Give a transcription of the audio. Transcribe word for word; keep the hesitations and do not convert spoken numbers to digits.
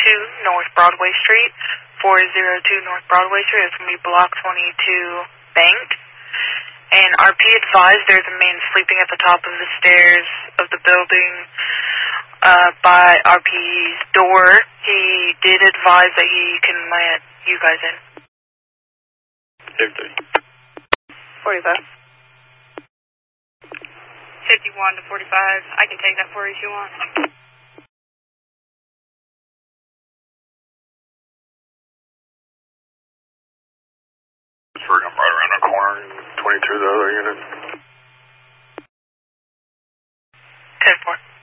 two North Broadway Street. four oh two North Broadway Street. It's going to be block twenty-two banked. And R P advised there's a man sleeping at the top of the stairs of the building uh, by R P's door. He did advise that he can let you guys in. fifty. forty-five. fifty-one to forty-five. I can take that for you if you want. Pittsburgh, I'm right around the corner. twenty-two, the other unit. ten four.